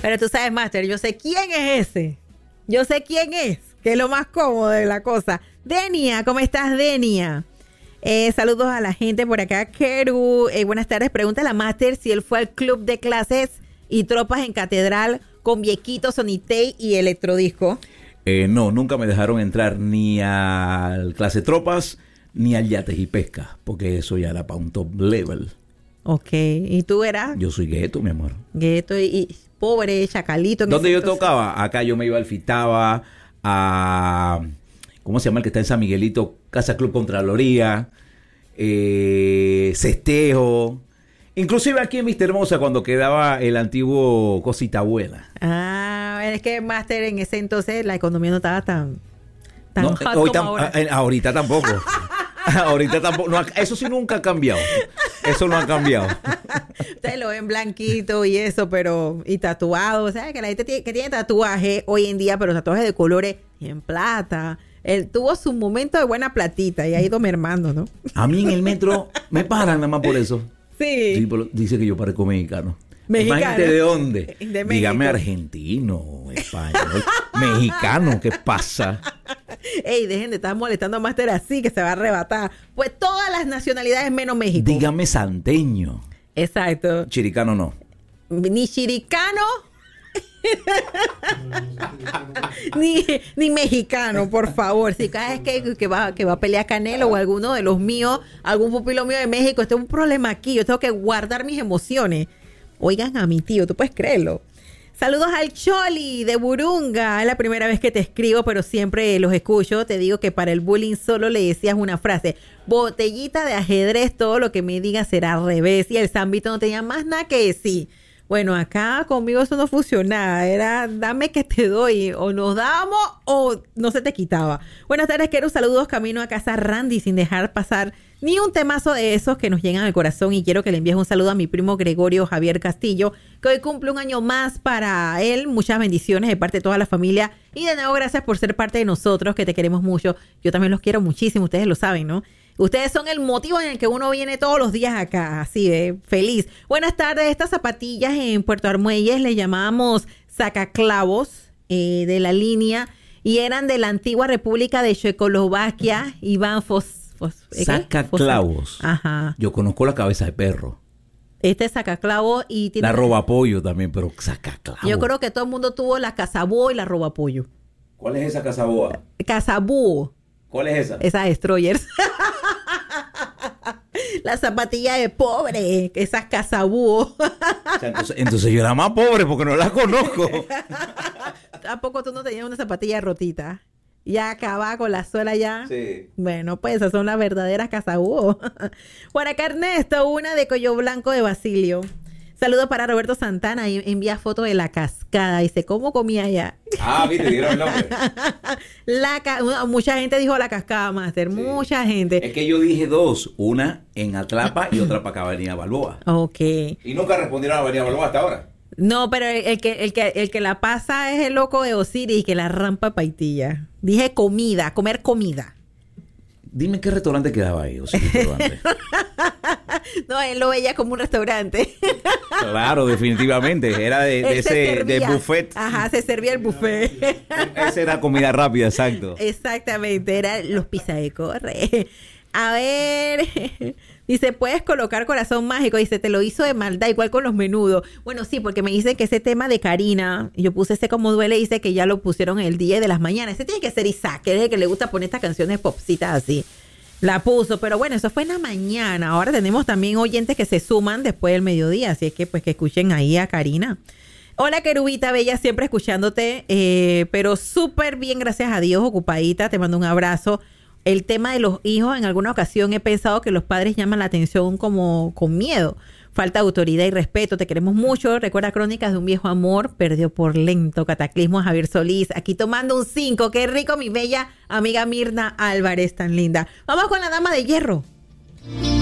Pero tú sabes, Master, yo sé quién es ese. Yo sé quién es, que es lo más cómodo de la cosa. Denia, ¿cómo estás, Denia? Saludos a la gente por acá. Keru, buenas tardes. Pregúntale a Master si él fue al club de clases y tropas en Catedral con Viequito, Sonitei y Electrodisco. No, nunca me dejaron entrar ni al clase tropas ni al yates y pesca, porque eso ya era para un top level. Ok, ¿y tú eras? Yo soy gueto, mi amor. Gueto y pobre, chacalito. ¿Dónde yo tocaba? Acá yo me iba al Fitaba, a... ¿cómo se llama el que está en San Miguelito? Casa Club Contraloría, Cestejo. Inclusive aquí en Vista Hermosa, cuando quedaba el antiguo Cosita Abuela. Ah, es que, Master, en ese entonces la economía no estaba tan no, hot como ahora. Ahorita tampoco. Ahorita tampoco. No, eso sí nunca ha cambiado. Eso no ha cambiado. Ustedes lo ven blanquito y eso, pero... y tatuado. O sea, que la gente que tiene tatuaje hoy en día, pero tatuajes de colores en plata. Él tuvo su momento de buena platita y ha ido mermando, ¿no? A mí en el metro me paran nada más por eso. Sí. Sí, pero dice que yo parezco mexicano. ¿Mexicano? Imagínate de dónde. De Dígame México. Argentino, español, mexicano, ¿qué pasa? Ey, dejen de estar molestando a Master así, que se va a arrebatar. Pues todas las nacionalidades menos México. Dígame santeño. Exacto. Chiricano no. Ni chiricano... ni mexicano, por favor. Si cada vez que va a pelear Canelo o alguno de los míos, algún pupilo mío de México, este es un problema aquí. Yo tengo que guardar mis emociones. Oigan a mi tío, ¿tú puedes creerlo? Saludos al Choli de Burunga. Es la primera vez que te escribo, pero siempre los escucho. Te digo que para el bullying solo le decías una frase: botellita de ajedrez, todo lo que me digas será al revés. Y el Zambito no tenía más nada que decir. Bueno, acá conmigo eso no funcionaba. Era dame que te doy. O nos dábamos o no se te quitaba. Buenas tardes, quiero saludos camino a casa Randy sin dejar pasar ni un temazo de esos que nos llegan al corazón. Y quiero que le envíes un saludo a mi primo Gregorio Javier Castillo, que hoy cumple un año más para él. Muchas bendiciones de parte de toda la familia. Y de nuevo, gracias por ser parte de nosotros, que te queremos mucho. Yo también los quiero muchísimo, ustedes lo saben, ¿no? Ustedes son el motivo en el que uno viene todos los días acá, así feliz. Buenas tardes, estas zapatillas en Puerto Armuelles le llamamos sacaclavos de la línea y eran de la antigua República de Checoslovaquia. Iván Sacaclavos. Ajá. Yo conozco la cabeza de perro. Este es sacaclavo y tiene... La robapollo también, pero sacaclavo. Yo creo que todo el mundo tuvo la cazabúo y la robapollo. ¿Cuál es esa cazaboa? Cazabúo. ¿Cuál es esa? Esas destroyers. La zapatilla de pobre, esas cazabúos. O sea, entonces yo era más pobre porque no la conozco. ¿Tampoco tú no tenías una zapatilla rotita? Ya acababa con la suela ya. Sí. Bueno, pues esas son las verdaderas cazabúos. Por acá Ernesto, una de Cuello Blanco de Basilio. Saludos para Roberto Santana, y envía foto de la cascada. Dice, ¿cómo comía allá? Ah, viste, dieron el nombre. Mucha gente dijo la cascada, Master. Sí. Mucha gente. Es que yo dije dos. Una en Atlapa y otra para acá, Avenida Balboa. Ok. Y nunca respondieron a Avenida Balboa hasta ahora. No, pero el que la pasa es el loco de Osiris, que la rampa paitilla. Dije comida, comer comida. Dime qué restaurante quedaba ahí, Osiris. No, él lo veía como un restaurante. Claro, definitivamente. Era de ese de buffet. Ajá, se servía el buffet. Esa era comida rápida, exacto. Exactamente, eran los pizza de corre. A ver, dice, puedes colocar corazón mágico. Dice, te lo hizo de maldad, igual con los menudos. Bueno, sí, porque me dicen que ese tema de Karina, yo puse ese como duele, dice que ya lo pusieron el día de las mañanas. Ese tiene que ser Isaac, que es el que le gusta poner estas canciones popcitas así. La puso, pero bueno, eso fue en la mañana. Ahora tenemos también oyentes que se suman después del mediodía, así es que pues que escuchen ahí a Karina. Hola, querubita bella, siempre escuchándote, pero súper bien, gracias a Dios, ocupadita, te mando un abrazo. El tema de los hijos, en alguna ocasión he pensado que los padres llaman la atención como con miedo. Falta de autoridad y respeto, te queremos mucho. Recuerda Crónicas de un viejo amor, perdió por lento, Cataclismo a Javier Solís. Aquí tomando un 5, qué rico mi bella amiga Mirna Álvarez, tan linda. Vamos con la dama de hierro.